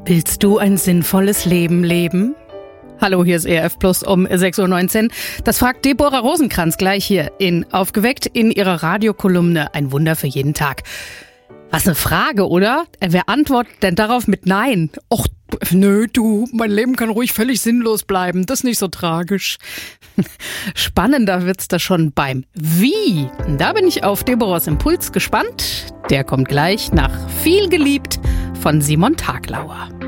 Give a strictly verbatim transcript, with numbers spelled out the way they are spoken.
Willst du ein sinnvolles Leben leben? Hallo, hier ist E R F Plus um sechs Uhr neunzehn. Das fragt Deborah Rosenkranz gleich hier in Aufgeweckt in ihrer Radiokolumne Ein Wunder für jeden Tag. Was eine Frage, oder? Wer antwortet denn darauf mit Nein? Och, nö, du, mein Leben kann ruhig völlig sinnlos bleiben. Das ist nicht so tragisch. Spannender wird's da schon beim Wie. Da bin ich auf Deborahs Impuls gespannt. Der kommt gleich nach Viel geliebt von Simon Taglauer.